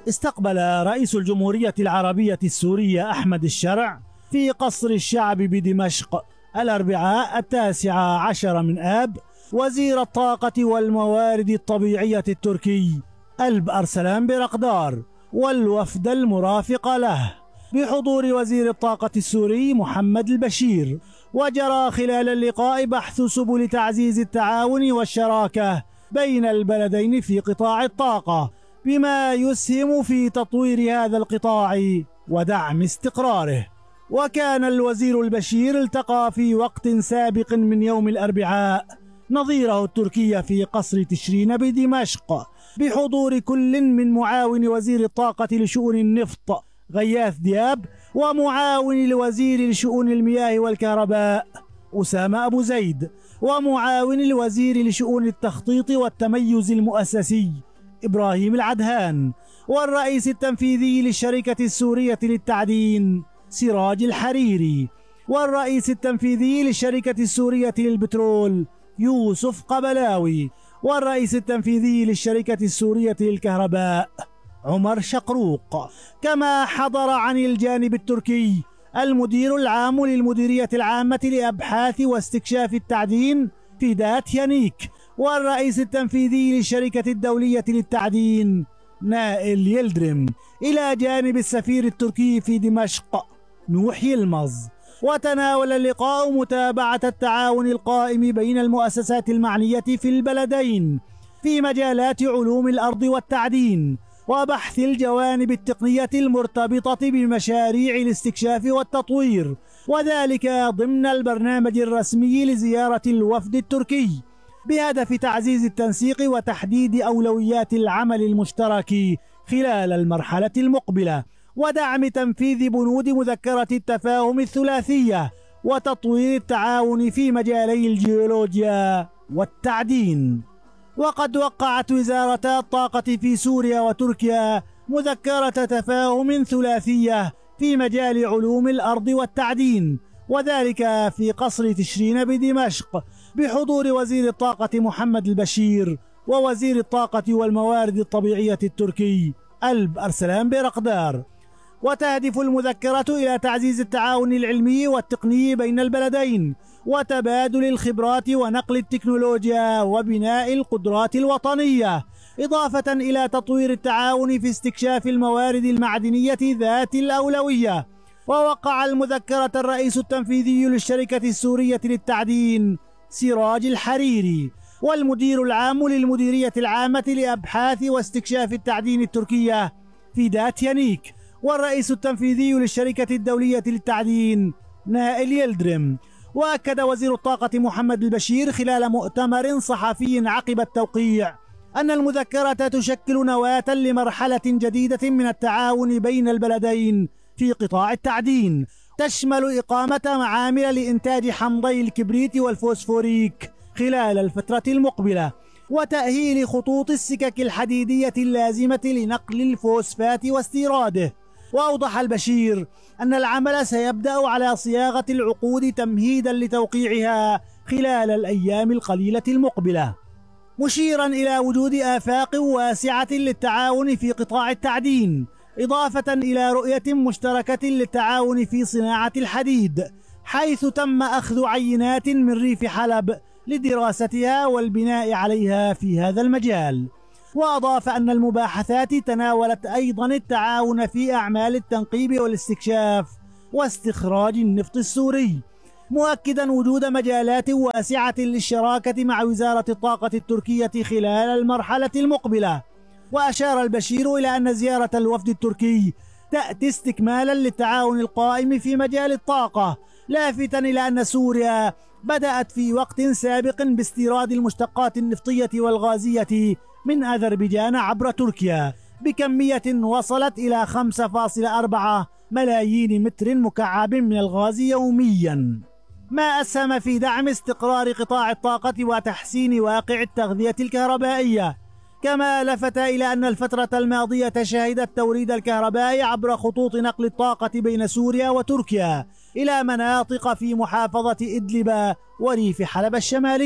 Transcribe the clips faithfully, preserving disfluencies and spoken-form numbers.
استقبل رئيس الجمهورية العربية السورية أحمد الشرع في قصر الشعب بدمشق الأربعاء التاسع عشر من آب وزير الطاقة والموارد الطبيعية التركي ألب أرسلان برقدار والوفد المرافق له بحضور وزير الطاقة السوري محمد البشير. وجرى خلال اللقاء بحث سبل تعزيز التعاون والشراكة بين البلدين في قطاع الطاقة بما يسهم في تطوير هذا القطاع ودعم استقراره. وكان الوزير البشير التقى في وقت سابق من يوم الأربعاء نظيره التركي في قصر تشرين بدمشق بحضور كل من معاون وزير الطاقة لشؤون النفط غياث دياب ومعاون الوزير لشؤون المياه والكهرباء أسامة أبو زيد ومعاون الوزير لشؤون التخطيط والتميز المؤسسي إبراهيم العدهان والرئيس التنفيذي للشركة السورية للتعدين سراج الحريري والرئيس التنفيذي للشركة السورية للبترول يوسف قبلاوي والرئيس التنفيذي للشركة السورية للكهرباء عمر شقروق. كما حضر عن الجانب التركي المدير العام للمديرية العامة لأبحاث واستكشاف التعدين فيدات يانيك والرئيس التنفيذي للشركة الدولية للتعدين نائل يلدرم إلى جانب السفير التركي في دمشق نوح يلمز. وتناول اللقاء متابعة التعاون القائم بين المؤسسات المعنية في البلدين في مجالات علوم الأرض والتعدين وبحث الجوانب التقنية المرتبطة بمشاريع الاستكشاف والتطوير، وذلك ضمن البرنامج الرسمي لزيارة الوفد التركي بهدف تعزيز التنسيق وتحديد أولويات العمل المشترك خلال المرحلة المقبلة ودعم تنفيذ بنود مذكرة التفاهم الثلاثية وتطوير التعاون في مجالي الجيولوجيا والتعدين. وقد وقعت وزارتا الطاقة في سوريا وتركيا مذكرة تفاهم ثلاثية في مجال علوم الأرض والتعدين، وذلك في قصر تشرين بدمشق بحضور وزير الطاقة محمد البشير ووزير الطاقة والموارد الطبيعية التركي ألب أرسلان برقدار. وتهدف المذكرة إلى تعزيز التعاون العلمي والتقني بين البلدين وتبادل الخبرات ونقل التكنولوجيا وبناء القدرات الوطنية، إضافة إلى تطوير التعاون في استكشاف الموارد المعدنية ذات الأولوية. ووقع المذكرة الرئيس التنفيذي للشركة السورية للتعدين سراج الحريري والمدير العام للمديرية العامة لأبحاث واستكشاف التعدين التركية فيدات يانيك والرئيس التنفيذي للشركة الدولية للتعدين نائل يلدرم. وأكد وزير الطاقة محمد البشير خلال مؤتمر صحفي عقب التوقيع أن المذكرة تشكل نواة لمرحلة جديدة من التعاون بين البلدين في قطاع التعدين، تشمل إقامة معامل لإنتاج حمضي الكبريت والفوسفوريك خلال الفترة المقبلة وتأهيل خطوط السكك الحديدية اللازمة لنقل الفوسفات واستيراده. وأوضح البشير أن العمل سيبدأ على صياغة العقود تمهيدا لتوقيعها خلال الأيام القليلة المقبلة، مشيرا إلى وجود آفاق واسعة للتعاون في قطاع التعدين، إضافة إلى رؤية مشتركة للتعاون في صناعة الحديد، حيث تم أخذ عينات من ريف حلب لدراستها والبناء عليها في هذا المجال. وأضاف أن المباحثات تناولت أيضا التعاون في أعمال التنقيب والاستكشاف واستخراج النفط السوري، مؤكدا وجود مجالات واسعة للشراكة مع وزارة الطاقة التركية خلال المرحلة المقبلة. وأشار البشير إلى أن زيارة الوفد التركي تأتي استكمالا للتعاون القائم في مجال الطاقة، لافتا إلى أن سوريا بدأت في وقت سابق باستيراد المشتقات النفطية والغازية من أذربيجان عبر تركيا بكمية وصلت إلى خمسة فاصلة أربعة ملايين متر مكعب من الغاز يوميا، ما أسهم في دعم استقرار قطاع الطاقة وتحسين واقع التغذية الكهربائية. كما لفت إلى أن الفترة الماضية شهدت توريد الكهرباء عبر خطوط نقل الطاقة بين سوريا وتركيا إلى مناطق في محافظة إدلب وريف حلب الشمالي،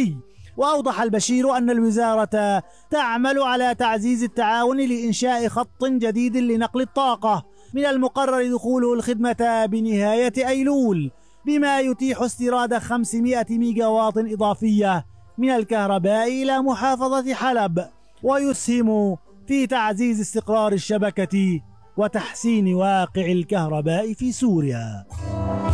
وأوضح البشير أن الوزارة تعمل على تعزيز التعاون لإنشاء خط جديد لنقل الطاقة من المقرر دخوله الخدمة بنهاية أيلول، بما يتيح استيراد خمسمائة ميجاوات إضافية من الكهرباء إلى محافظة حلب، ويسهم في تعزيز استقرار الشبكة وتحسين واقع الكهرباء في سوريا.